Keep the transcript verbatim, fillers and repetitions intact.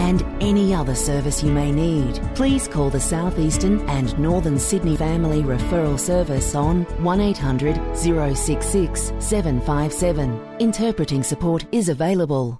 and any other service you may need. Please call the South Eastern and Northern Sydney Family Referral Service on one eight hundred, zero six six, seven five seven. Interpreting support is available.